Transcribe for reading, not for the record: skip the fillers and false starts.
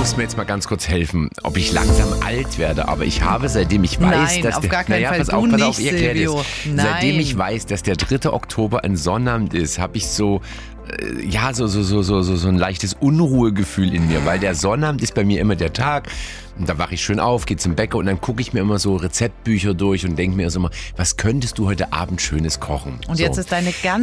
musst mir jetzt mal ganz kurz helfen, ob ich langsam alt werde. Aber ich habe, seitdem ich weiß, Nein, dass auf gar keinen Fall. pass Du auf, nicht, ich erkläre dir Silvio. das. Nein. Seitdem ich weiß, dass der 3. Oktober ein Sonnabend ist, habe ich so ein leichtes Unruhegefühl in mir, weil der Sonnabend ist bei mir immer der Tag. Und da wache ich schön auf, gehe zum Bäcker und dann gucke ich mir immer so Rezeptbücher durch und denke mir so immer, was könntest du heute Abend Schönes kochen? Und so. jetzt ist deine ganz